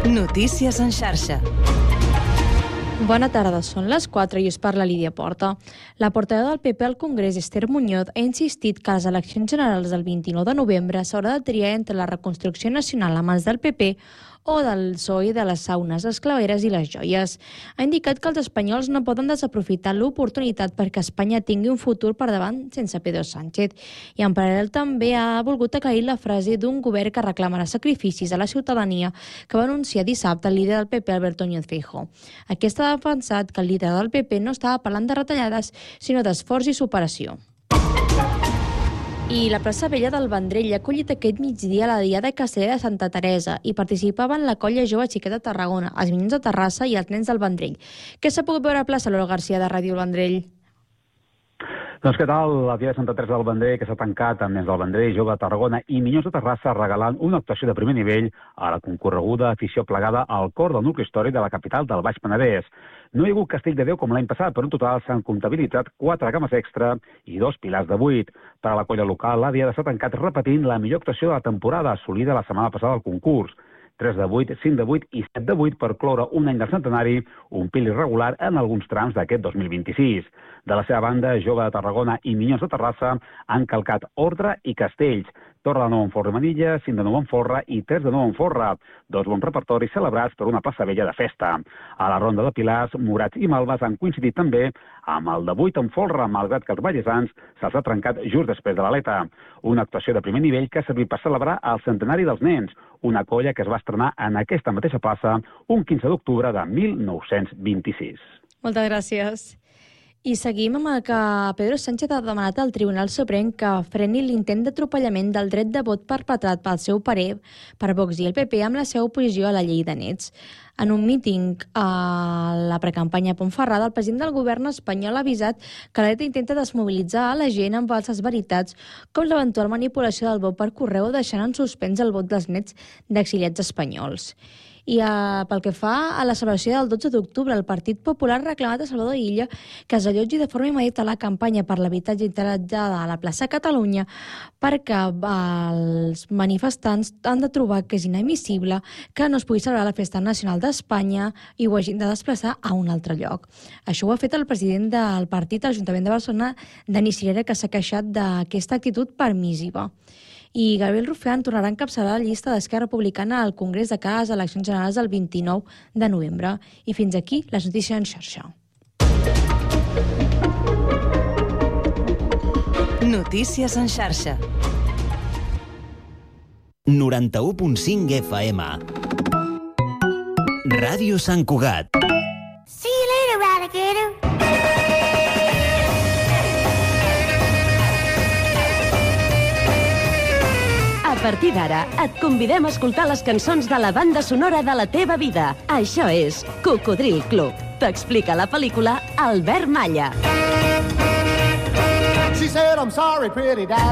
Notícies en xarxa. Bona tarda, són les 4 i us parla Lídia Porta. La portaveu del PP al Congrés, Esther Muñoz, ha insistit que a les eleccions generals del 29 de novembre s'haurà de triar entre la reconstrucció nacional a mans del PP o del PSOE de les saunes, les clavegueres i les joies. Ha indicat que els espanyols no poden desaprofitar l'oportunitat perquè Espanya tingui un futur per davant sense Pedro Sánchez. I en paral·lel també ha volgut aclarir la frase d'un govern que reclamarà sacrificis a la ciutadania que va anunciar dissabte el líder del PP, Alberto Núñez Feijóo. Aquest ha defensat que el líder del PP no estava parlant de retallades, sinó d'esforç i superació. I la plaça Vella del Vendrell ha acollit aquest migdia la Diada Castellera de Santa Teresa i participaven la colla jove xiqueta de Tarragona, els Minyons de Terrassa i els nens del Vendrell. Què s'ha pogut veure a plaça, Lola Garcia, de Ràdio Vendrell? Doncs què tal? La Diada de Santa Teresa del Vendrell, que s'ha tancat amb nens del Vendrell, jove de Tarragona i Minyons de Terrassa, regalant una actuació de primer nivell a la concorreguda afició plegada al cor del nucli històric de la capital del Baix Penedès. No hi ha hagut castell de Déu com l'any passat, però en total s'han comptabilitzat 4 cames extra i 2 pilars de 8. Per a la colla local, la Diada s'ha tancat repetint la millor actuació de la temporada, assolida la setmana passada al concurs. 3 de 8, 5 de 8 i 7 de 8 per cloure un any del centenari, un pil irregular en alguns trams d'aquest 2026. De la seva banda, Jove de Tarragona i Minyons de Terrassa han calcat ordre i castells. Torre de nou en forra i manilla, 5 de nou en forra i 3 de nou en forra. 2 bons repertoris celebrats per una plaça vella de festa. A la ronda de pilars, morats i malves han coincidit també amb el de 8 en folre, malgrat que els vallesans se'ls ha trencat just després de l'aleta. Una actuació de primer nivell que ha servit per celebrar el centenari dels nens, una colla que es va estrenar en aquesta mateixa plaça un 15 d'octubre de 1926. Moltes gràcies. I seguim amb el que Pedro Sánchez ha demanat al Tribunal Suprem que freni l'intent d'atropellament del dret de vot perpetrat pel seu parer per Vox i el PP amb la seva oposició a la llei de nets. En un míting a la precampanya a Pontferrada, el president del govern espanyol ha avisat que la dreta intenta desmobilitzar a la gent amb falses veritats com l'eventual manipulació del vot per correu deixant en suspens el vot dels nets d'exiliats espanyols. I pel que fa a la celebració del 12 d'octubre, el Partit Popular ha reclamat a Salvador Illa que es allotgi de forma immediata la campanya per l'habitatge interioritzada a la plaça Catalunya perquè els manifestants han de trobar que és inadmissible que no es pugui celebrar la Festa Nacional d'Espanya i ho hagin de desplaçar a un altre lloc. Això ho ha fet el president del partit a l'Ajuntament de Barcelona, Dani Sirera, que s'ha queixat d'aquesta actitud permissiva. I Gabriel Rufián tornarà a encapçalar la llista d'Esquerra Republicana al Congrés de cara a les eleccions generals del 29 de novembre. I fins aquí les notícies en xarxa. Notícies en xarxa. 91.5 FM. Ràdio Sant Cugat. See you later, alligator. A partir d'ara, et convidem a escoltar les cançons de la banda sonora de la teva vida. Això és Cocodril Club. T'explica la pel·lícula Albert Malla. She said, I'm sorry, pretty